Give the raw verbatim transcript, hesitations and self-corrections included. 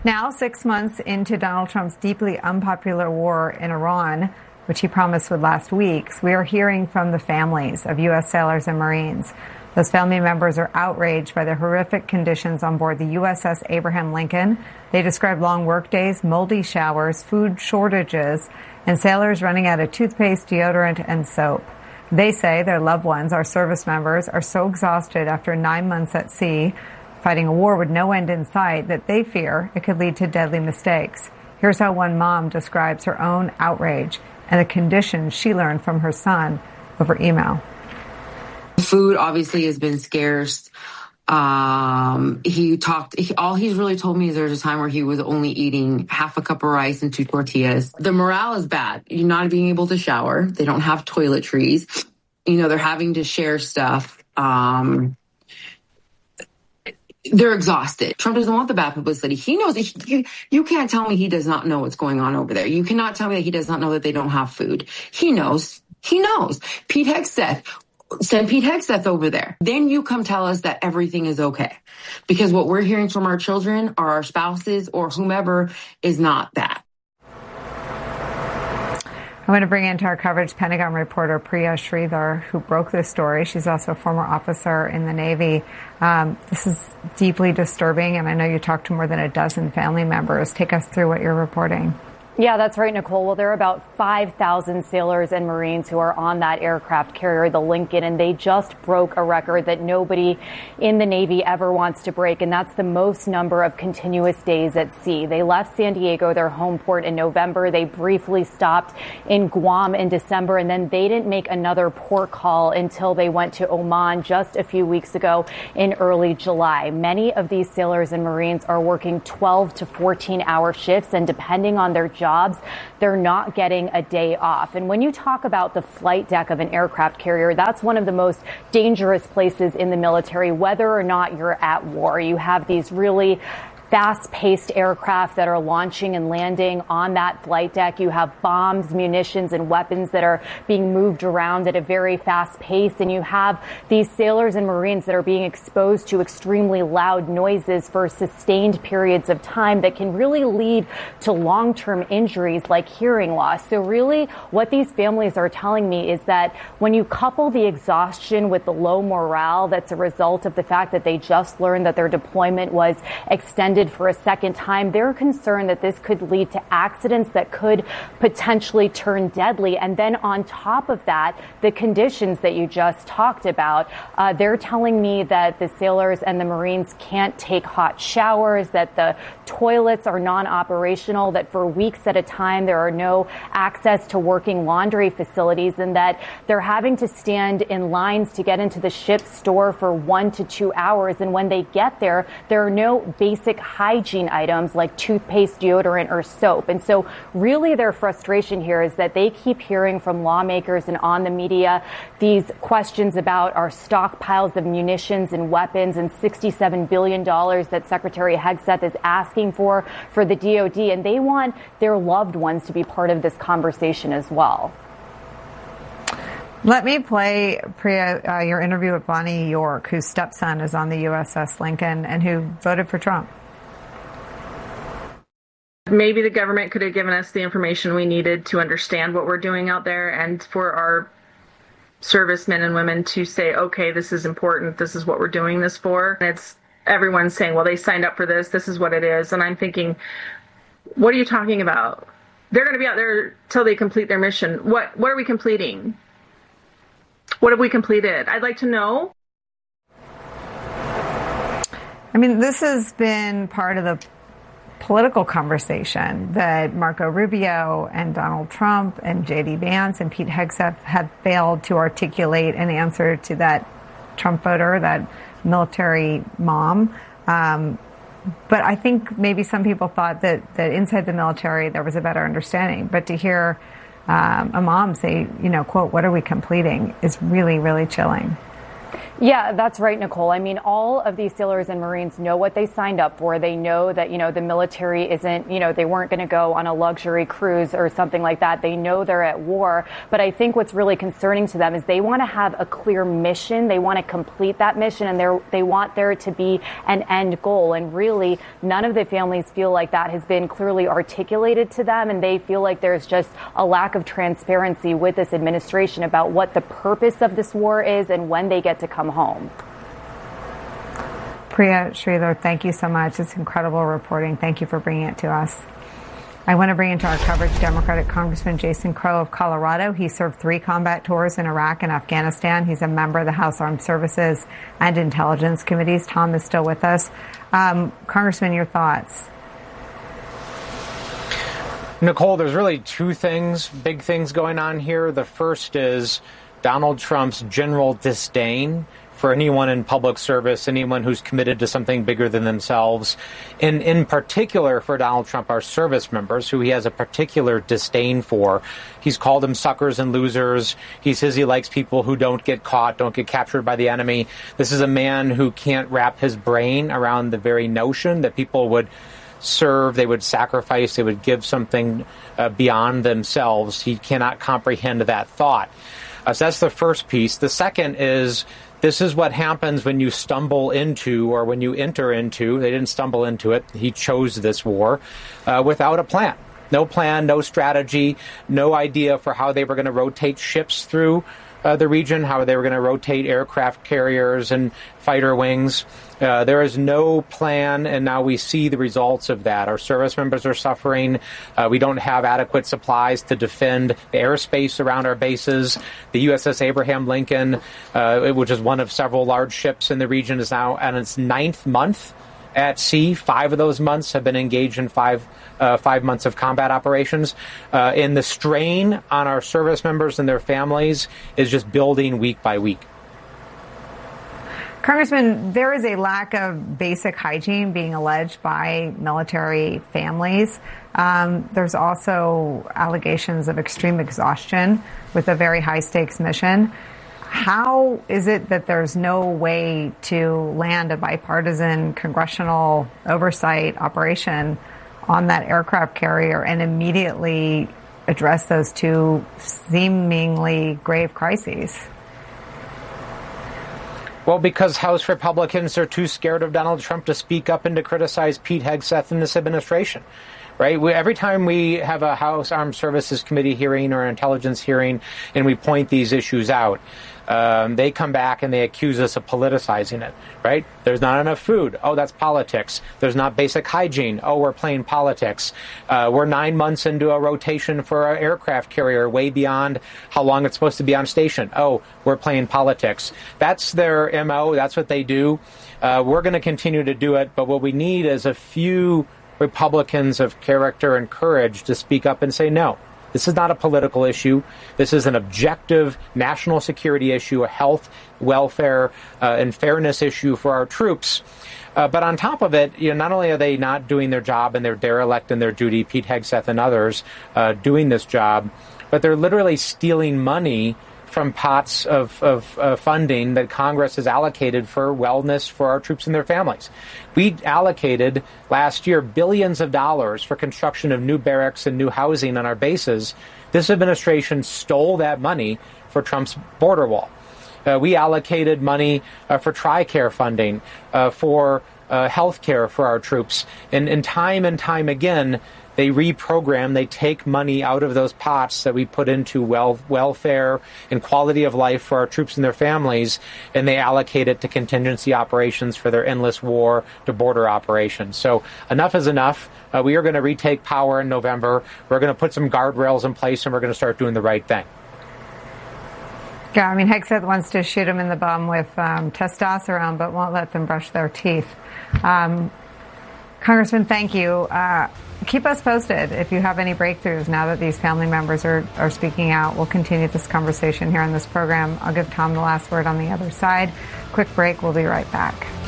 Now, six months into Donald Trump's deeply unpopular war in Iran, which he promised would last weeks, we are hearing from the families of U S sailors and Marines. Those family members are outraged by the horrific conditions on board the U S S Abraham Lincoln. They describe long workdays, moldy showers, food shortages, and sailors running out of toothpaste, deodorant, and soap. They say their loved ones, our service members, are so exhausted after nine months at sea, fighting a war with no end in sight, that they fear it could lead to deadly mistakes. Here's how one mom describes her own outrage and the conditions she learned from her son over email. Food obviously has been scarce. Um, he talked, he, all he's really told me is there's a time where he was only eating half a cup of rice and two tortillas. The morale is bad. You're not being able to shower. They don't have toiletries. You know, they're having to share stuff. Um, They're exhausted. Trump doesn't want the bad publicity. He knows that he, you can't tell me he does not know what's going on over there. You cannot tell me that he does not know that they don't have food. He knows. He knows. Pete Hegseth, send Pete Hegseth over there. Then you come tell us that everything is okay. Because what we're hearing from our children or our spouses or whomever is not that. I'm going to bring into our coverage Pentagon reporter Priya Sridhar, who broke this story. She's also a former officer in the Navy. Um, this is deeply disturbing, and I know you talked to more than a dozen family members. Take us through what you're reporting. Yeah, that's right, Nicole. Well, there are about five thousand sailors and Marines who are on that aircraft carrier, the Lincoln, and they just broke a record that nobody in the Navy ever wants to break, and that's the most number of continuous days at sea. They left San Diego, their home port, in November. They briefly stopped in Guam in December, and then they didn't make another port call until they went to Oman just a few weeks ago in early July. Many of these sailors and Marines are working twelve to fourteen hour shifts, and depending on their jobs, they're not getting a day off. And when you talk about the flight deck of an aircraft carrier, that's one of the most dangerous places in the military, whether or not you're at war. You have these really fast-paced aircraft that are launching and landing on that flight deck. You have bombs, munitions, and weapons that are being moved around at a very fast pace. And you have these sailors and Marines that are being exposed to extremely loud noises for sustained periods of time that can really lead to long-term injuries like hearing loss. So really what these families are telling me is that when you couple the exhaustion with the low morale that's a result of the fact that they just learned that their deployment was extended for a second time, they're concerned that this could lead to accidents that could potentially turn deadly. And then on top of that, the conditions that you just talked about, uh, they're telling me that the sailors and the Marines can't take hot showers, that the toilets are non-operational, that for weeks at a time there are no access to working laundry facilities, and that they're having to stand in lines to get into the ship's store for one to two hours. And when they get there, there are no basic hygiene items like toothpaste, deodorant, or soap. And so really their frustration here is that they keep hearing from lawmakers and on the media these questions about our stockpiles of munitions and weapons and sixty-seven billion dollars that Secretary Hegseth is asking for for the D O D. And they want their loved ones to be part of this conversation as well. Let me play, Priya, uh, your interview with Bonnie York, whose stepson is on the U S S Lincoln and who voted for Trump. Maybe the government could have given us the information we needed to understand what we're doing out there, and for our servicemen and women to say, okay, this is important, this is what we're doing this for. And it's everyone's saying, well, they signed up for this, this is what it is. And I'm thinking, what are you talking about? They're going to be out there till they complete their mission. What, what are we completing? What have we completed? I'd like to know. I mean, this has been part of the political conversation that Marco Rubio and Donald Trump and J D Vance and Pete Hegseth have failed to articulate an answer to that Trump voter, that military mom. Um, but I think maybe some people thought that, that inside the military there was a better understanding. But to hear um, a mom say, you know, quote, what are we completing is really, really chilling. Yeah, that's right, Nicole. I mean, all of these sailors and Marines know what they signed up for. They know that, you know, the military isn't, you know, they weren't going to go on a luxury cruise or something like that. They know they're at war. But I think what's really concerning to them is they want to have a clear mission. They want to complete that mission, and they they want there to be an end goal. And really, none of the families feel like that has been clearly articulated to them. And they feel like there's just a lack of transparency with this administration about what the purpose of this war is and when they get to come home. Priya Sridhar, thank you so much. It's incredible reporting. Thank you for bringing it to us. I want to bring into our coverage Democratic Congressman Jason Crow of Colorado. He served three combat tours in Iraq and Afghanistan. He's a member of the House Armed Services and Intelligence Committees. Tom is still with us. Um, Congressman, your thoughts? Nicole, there's really two things, big things going on here. The first is Donald Trump's general disdain for anyone in public service, anyone who's committed to something bigger than themselves. And in particular for Donald Trump, our service members, who he has a particular disdain for. He's called them suckers and losers. He says he likes people who don't get caught, don't get captured by the enemy. This is a man who can't wrap his brain around the very notion that people would serve, they would sacrifice, they would give something uh, beyond themselves. He cannot comprehend that thought. Uh, so that's the first piece. The second is this is what happens when you stumble into, or when you enter into, they didn't stumble into it, he chose this war, uh, without a plan. No plan, no strategy, no idea for how they were going to rotate ships through uh, the region, how they were going to rotate aircraft carriers and fighter wings. Uh, there is no plan, and now we see the results of that. Our service members are suffering. Uh, we don't have adequate supplies to defend the airspace around our bases. The U S S Abraham Lincoln, uh, which is one of several large ships in the region, is now on its ninth month at sea. Five of those months have been engaged in five uh, five months of combat operations. Uh, and the strain on our service members and their families is just building week by week. Congressman, there is a lack of basic hygiene being alleged by military families. Um, there's also allegations of extreme exhaustion with a very high-stakes mission. How is it that there's no way to land a bipartisan congressional oversight operation on that aircraft carrier and immediately address those two seemingly grave crises? Well, because House Republicans are too scared of Donald Trump to speak up and to criticize Pete Hegseth and this administration, right? We, every time we have a House Armed Services Committee hearing or an intelligence hearing and we point these issues out, um, they come back and they accuse us of politicizing it, right? There's not enough food. Oh, that's politics. There's not basic hygiene. Oh, we're playing politics. Uh, we're nine months into a rotation for our aircraft carrier, way beyond how long it's supposed to be on station. Oh, we're playing politics. That's their M O. That's what they do. Uh, we're going to continue to do it. But what we need is a few Republicans of character and courage to speak up and say no. This is not a political issue. This is an objective national security issue, a health, welfare, uh, and fairness issue for our troops. Uh, but on top of it, you know, not only are they not doing their job and they're derelict in their duty, Pete Hegseth and others uh, doing this job, but they're literally stealing money from pots of, of uh, funding that Congress has allocated for wellness for our troops and their families. We allocated last year billions of dollars for construction of new barracks and new housing on our bases. This administration stole that money for Trump's border wall. Uh, we allocated money uh, for TRICARE funding, uh, for uh, health care for our troops. And, and time and time again, they reprogram, they take money out of those pots that we put into well, welfare and quality of life for our troops and their families, and they allocate it to contingency operations for their endless war to border operations. So enough is enough. Uh, we are going to retake power in November. We're going to put some guardrails in place, and we're going to start doing the right thing. Yeah, I mean, Hegseth wants to shoot them in the bum with um, testosterone, but won't let them brush their teeth. Um, Congressman, thank you. Uh, keep us posted if you have any breakthroughs now that these family members are, are speaking out. We'll continue this conversation here on this program. I'll give Tom the last word on the other side. Quick break. We'll be right back.